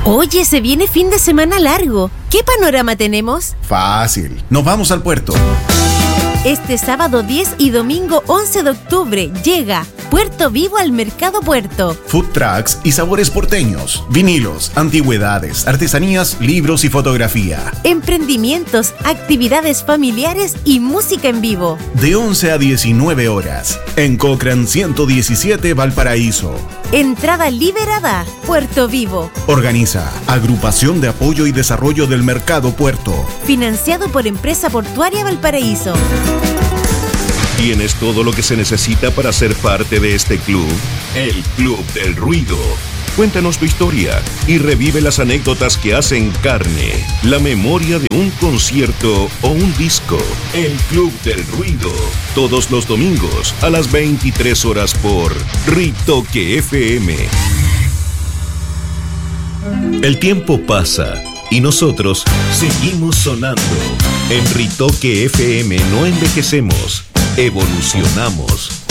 Oye, se viene fin de semana largo. ¿Qué panorama tenemos? Fácil. Nos vamos al puerto. Este sábado 10 y domingo 11 de octubre llega Puerto Vivo al Mercado Puerto. Food trucks y sabores porteños, vinilos, antigüedades, artesanías, libros y fotografía. Emprendimientos, actividades familiares y música en vivo. De 11 a 19 horas. En Cochrane 117, Valparaíso. Entrada liberada. Puerto Vivo. Organiza Agrupación de Apoyo y Desarrollo del Mercado Puerto. Financiado por Empresa Portuaria Valparaíso. ¿Tienes todo lo que se necesita para ser parte de este club? El Club del Ruido. Cuéntanos tu historia y revive las anécdotas que hacen carne la memoria de un concierto o un disco. El Club del Ruido. Todos los domingos a las 23 horas por Ritoque FM. El tiempo pasa y nosotros seguimos sonando. En Ritoque FM no envejecemos, evolucionamos.